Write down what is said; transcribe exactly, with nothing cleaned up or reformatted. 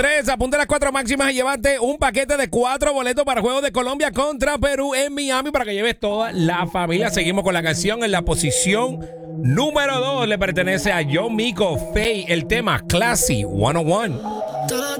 Tres, apunta las cuatro máximas y llévate un paquete de cuatro boletos para el juego de Colombia contra Perú en Miami para que lleves toda la familia. Seguimos con la canción en la posición número dos. Le pertenece a John Mico, Faye, el tema Classy ciento uno.